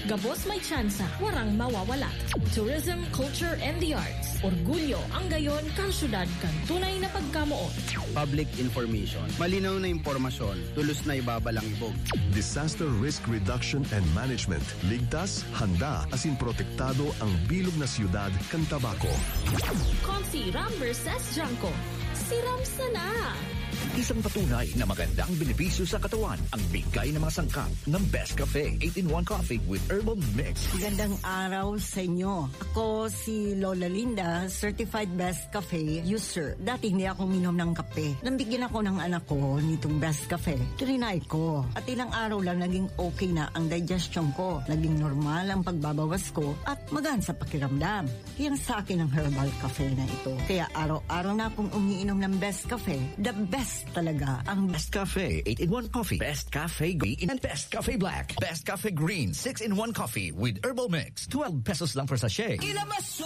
Gabos may tsansa, warang mawawala. Tourism, culture, and the arts. Orgulyo ang gayon kang syudad kan tunay na pagkamuot. Public information. Malinaw na impormasyon, tulos na ibabalang ibog. Disaster Risk Reduction and Management. Ligtas, handa, asin protektado ang bilog na siyudad kan tabako. Consi Ram vs. Janko. Siram sana! Isang patunay na magandang benepisyo sa katawan ang bigay ng mga sangkap ng Best Cafe 8-in-1 Coffee with Herbal Mix. Magandang araw sa inyo. Ako si Lola Linda, Certified Best Cafe user. Dati hindi ako minom ng kape. Nang bigyan ako ng anak ko nitong Best Cafe, trinay ko. At ilang araw lang naging okay na ang digestion ko. Naging normal ang pagbabawas ko at magaan sa pakiramdam. Yan sa akin ang Herbal Cafe na ito. Kaya araw-araw na akong umiinom ng Best Cafe. The best talaga ang Best Cafe 8-in-1 Coffee, Best Cafe Green, and Best Cafe Black. Best Cafe Green 6-in-1 Coffee with Herbal Mix. 12 pesos lang per sachet.